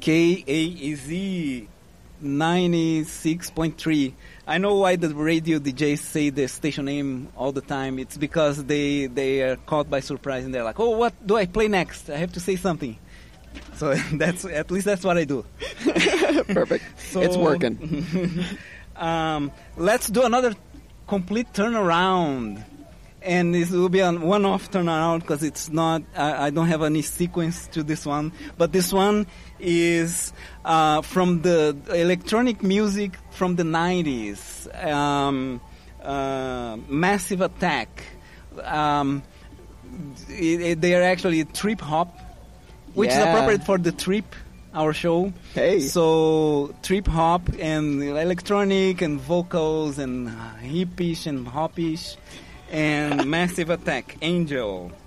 KAEZ 96.3. I know why the radio DJs say the station name all the time. It's because they are caught by surprise and they're like, oh, what do I play next? I have to say something. So at least that's what I do. Perfect. So, it's working. Let's do another complete turnaround. And this will be a one-off turnaround because it's not, I don't have any sequence to this one. But this one is from the electronic music from the 90s. Massive Attack. They are actually trip hop, which is appropriate for the trip, our show. Hey. So trip hop and electronic and vocals and hippish and hoppish. And Massive Attack, Angel.